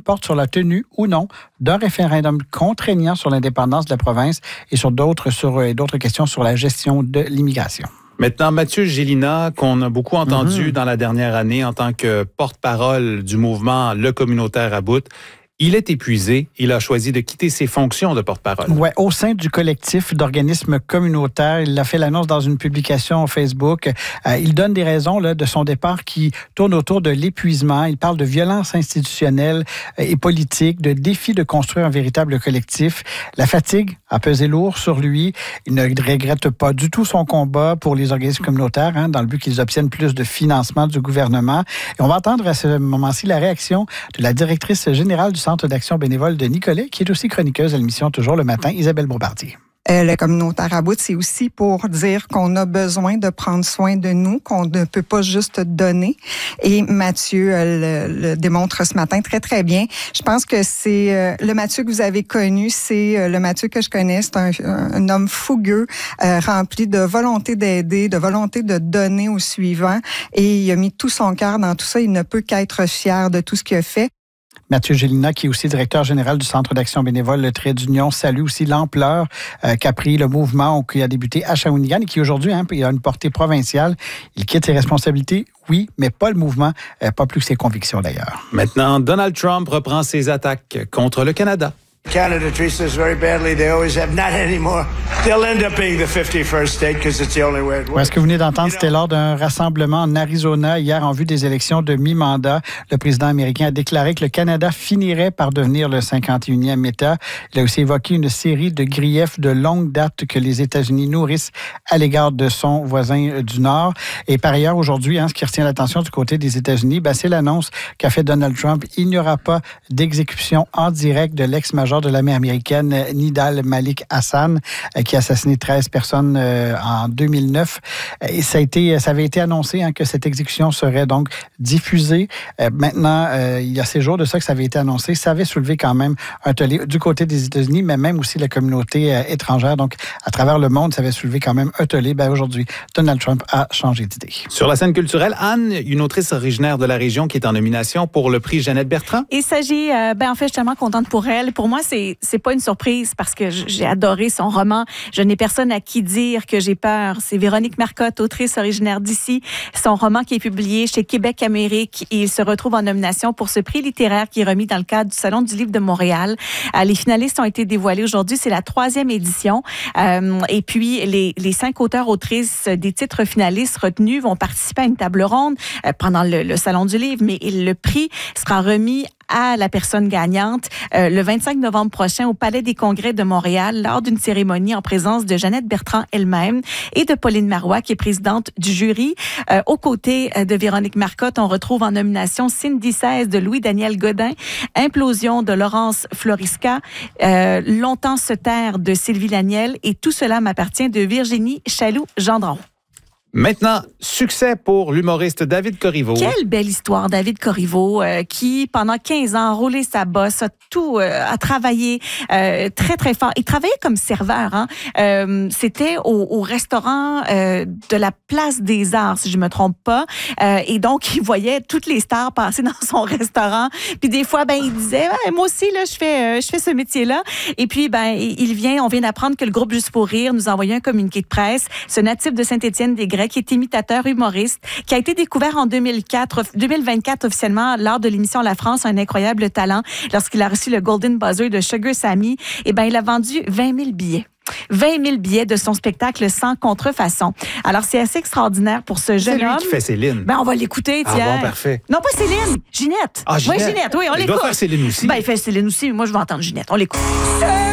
porte sur la tenue ou non d'un référendum contraignant sur l'indépendance de la province et sur d'autres questions sur la gestion de l'immigration. Maintenant, Mathieu Gélinas, qu'on a beaucoup entendu dans la dernière année en tant que porte-parole du mouvement Le Communautaire à bout, il est épuisé. Il a choisi de quitter ses fonctions de porte-parole. Oui, au sein du collectif d'organismes communautaires. Il a fait l'annonce dans une publication Facebook. Il donne des raisons de son départ qui tournent autour de l'épuisement. Il parle de violence institutionnelle et politique, de défi de construire un véritable collectif. La fatigue a pesé lourd sur lui. Il ne regrette pas du tout son combat pour les organismes communautaires, dans le but qu'ils obtiennent plus de financement du gouvernement. Et on va entendre à ce moment-ci la réaction de la directrice générale du Centre d'action bénévole de Nicolet, qui est aussi chroniqueuse à l'émission Toujours le matin, Isabelle Bombardier. Le communautaire à bout, c'est aussi pour dire qu'on a besoin de prendre soin de nous, qu'on ne peut pas juste donner. Et Mathieu le démontre ce matin très, très bien. Je pense que c'est le Mathieu que vous avez connu, c'est le Mathieu que je connais. C'est un homme fougueux, rempli de volonté d'aider, de volonté de donner au suivant. Et il a mis tout son cœur dans tout ça. Il ne peut qu'être fier de tout ce qu'il a fait. Mathieu Gélinas, qui est aussi directeur général du Centre d'action bénévole Le Trait d'Union, salue aussi l'ampleur qu'a pris le mouvement qui a débuté à Shawinigan et qui aujourd'hui il a une portée provinciale. Il quitte ses responsabilités, oui, mais pas le mouvement, pas plus que ses convictions d'ailleurs. Maintenant, Donald Trump reprend ses attaques contre le Canada. Canada treats us very badly. They always have. Not anymore. They'll end up being the 51st state because it's the only way it works. Ce que vous venez d'entendre, c'était lors d'un rassemblement en Arizona hier en vue des élections de mi-mandat. Le président américain a déclaré que le Canada finirait par devenir le 51e État. Il a aussi évoqué une série de griefs de longue date que les États-Unis nourrissent à l'égard de son voisin du Nord. Et par ailleurs, aujourd'hui, ce qui retient l'attention du côté des États-Unis, c'est l'annonce qu'a fait Donald Trump. Il n'y aura pas d'exécution en direct de l'ex-major de l'armée américaine Nidal Malik Hassan, qui a assassiné 13 personnes en 2009. Et ça avait été annoncé que cette exécution serait donc diffusée. Maintenant, il y a ces jours de ça que ça avait été annoncé. Ça avait soulevé quand même un tollé du côté des États-Unis, mais même aussi la communauté étrangère. Donc, à travers le monde, ça avait soulevé quand même un tollé. Aujourd'hui, Donald Trump a changé d'idée. Sur la scène culturelle, Anne, une autrice originaire de la région qui est en nomination pour le prix Jeannette Bertrand. Il s'agit, en fait, je suis tellement contente pour elle. Pour moi, c'est pas une surprise parce que j'ai adoré son roman. Je n'ai personne à qui dire que j'ai peur. C'est Véronique Marcotte, autrice originaire d'ici. Son roman qui est publié chez Québec Amérique et il se retrouve en nomination pour ce prix littéraire qui est remis dans le cadre du Salon du livre de Montréal. Les finalistes ont été dévoilés aujourd'hui. C'est la 3e édition. Et puis, les 5 auteurs-autrices des titres finalistes retenus vont participer à une table ronde pendant le Salon du livre, mais le prix sera remis à la personne gagnante le 25 novembre prochain au Palais des Congrès de Montréal lors d'une cérémonie en présence de Jeannette Bertrand elle-même et de Pauline Marois, qui est présidente du jury. Aux côtés de Véronique Marcotte, on retrouve en nomination Cindy XVI de Louis-Daniel Godin, Implosion de Laurence Florisca, Longtemps se taire de Sylvie Laniel et Tout cela m'appartient de Virginie Chaloux-Gendron. Maintenant, succès pour l'humoriste David Corriveau. Quelle belle histoire, David Corriveau, qui, pendant 15 ans, a roulé sa bosse, a travaillé très, très fort. Il travaillait comme serveur. C'était au restaurant de la Place des Arts, si je me trompe pas. Et donc, il voyait toutes les stars passer dans son restaurant. Puis des fois, il disait, moi aussi, là, je fais ce métier-là. Et puis, on vient d'apprendre que le groupe Juste pour rire nous a envoyé un communiqué de presse. Ce natif de Saint-Étienne-des-Grès, qui est imitateur humoriste, qui a été découvert en 2024 officiellement lors de l'émission La France a un incroyable talent, lorsqu'il a reçu le Golden Buzzer de Sugar Sammy. Il a vendu 20 000 billets. 20 000 billets de son spectacle Sans contrefaçon. Alors, c'est assez extraordinaire pour ce jeune homme. C'est lui qui fait Céline. On va l'écouter, tiens. Ah bon, parfait. Non, pas Céline, Ginette. Ah, Ginette. Oui, Ginette, oui, on l'écoute. Il doit faire Céline aussi. Il fait Céline aussi, mais moi, je vais entendre Ginette. On l'écoute.